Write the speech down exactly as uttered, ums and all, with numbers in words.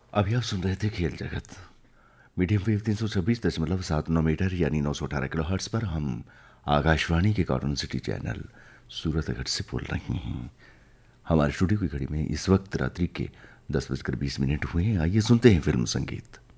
अभी आप सुन रहे थे खेल जगत। मीडियम वेव तीन सौ छब्बीस दशमलव सात नौ मीटर यानी नौ सौ अठारह किलो हर्ट्स पर हम आकाशवाणी के कॉटन सिटी चैनल सूरतगढ़ से बोल रहे हैं। हमारे स्टूडियो की घड़ी में इस वक्त रात्रि के दस बजकर बीस मिनट हुए हैं। आइए सुनते हैं फिल्म संगीत।